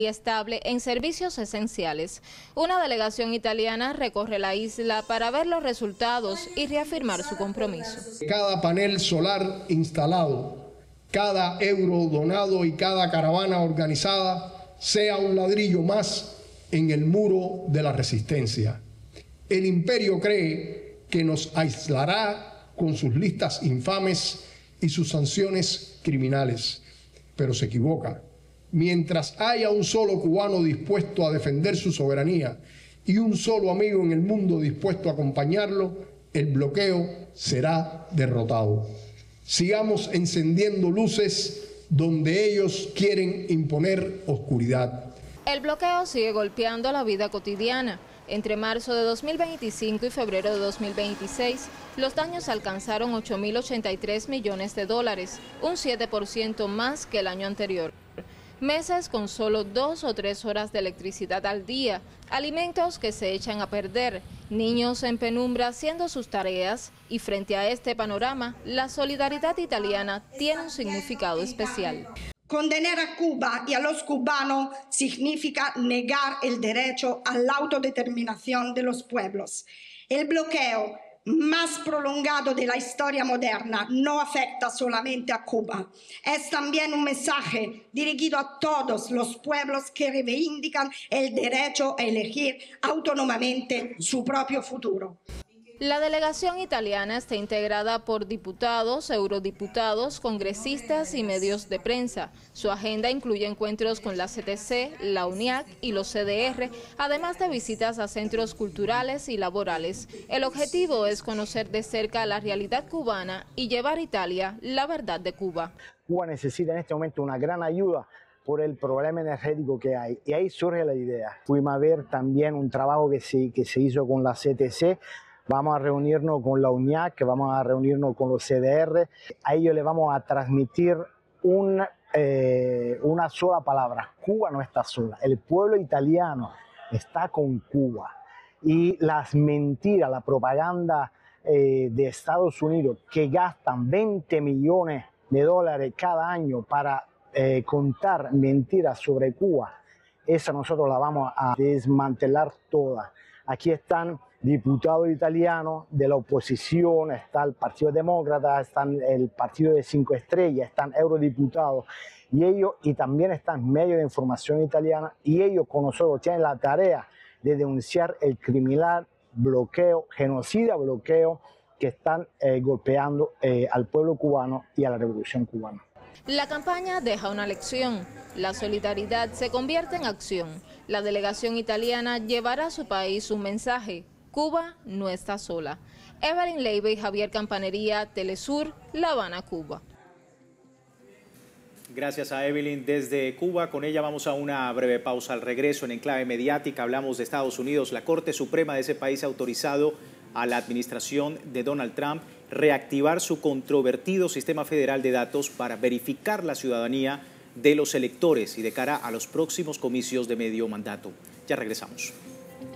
estable en servicios esenciales. Una delegación italiana recorre la isla para ver los resultados y reafirmar su compromiso. Cada panel solar instalado, cada euro donado y cada caravana organizada sea un ladrillo más en el muro de la resistencia. El imperio cree que nos aislará con sus listas infames y sus sanciones criminales, pero se equivoca. Mientras haya un solo cubano dispuesto a defender su soberanía y un solo amigo en el mundo dispuesto a acompañarlo, el bloqueo será derrotado. Sigamos encendiendo luces donde ellos quieren imponer oscuridad. El bloqueo sigue golpeando la vida cotidiana. Entre marzo de 2025 y febrero de 2026, los daños alcanzaron 8.083 millones de dólares, un 7% más que el año anterior. Meses con solo 2 o 3 horas de electricidad al día, alimentos que se echan a perder, niños en penumbra haciendo sus tareas, y frente a este panorama, la solidaridad italiana tiene un significado especial. Condenar a Cuba y a los cubanos significa negar el derecho a la autodeterminación de los pueblos. El bloqueo más prolongado de la historia moderna no afecta solamente a Cuba. Es también un mensaje dirigido a todos los pueblos que reivindican el derecho a elegir autónomamente su propio futuro. La delegación italiana está integrada por diputados, eurodiputados, congresistas y medios de prensa. Su agenda incluye encuentros con la CTC, la UNIAC y los CDR, además de visitas a centros culturales y laborales. El objetivo es conocer de cerca la realidad cubana y llevar a Italia la verdad de Cuba. Cuba necesita en este momento una gran ayuda por el problema energético que hay. Y ahí surge la idea. Fuimos a ver también un trabajo que se hizo con la CTC. Vamos a reunirnos con la UNIAC, vamos a reunirnos con los CDR. A ellos les vamos a transmitir una sola palabra. Cuba no está sola. El pueblo italiano está con Cuba. Y las mentiras, la propaganda de Estados Unidos, que gastan 20 millones de dólares cada año para contar mentiras sobre Cuba, esa nosotros la vamos a desmantelar toda. Aquí están diputados italianos de la oposición, está el Partido Demócrata, están el Partido de 5 Estrellas, están eurodiputados y también están medios de información italiana, y ellos con nosotros tienen la tarea de denunciar el criminal bloqueo, genocida bloqueo que están golpeando al pueblo cubano y a la revolución cubana. La campaña deja una lección. La solidaridad se convierte en acción. La delegación italiana llevará a su país un mensaje. Cuba no está sola. Evelyn Leiva y Javier Campanería, Telesur, La Habana, Cuba. Gracias a Evelyn desde Cuba. Con ella vamos a una breve pausa. Al regreso, en Enclave Mediática, hablamos de Estados Unidos. La Corte Suprema de ese país ha autorizado a la administración de Donald Trump reactivar su controvertido sistema federal de datos para verificar la ciudadanía de los electores y de cara a los próximos comicios de medio mandato. Ya regresamos.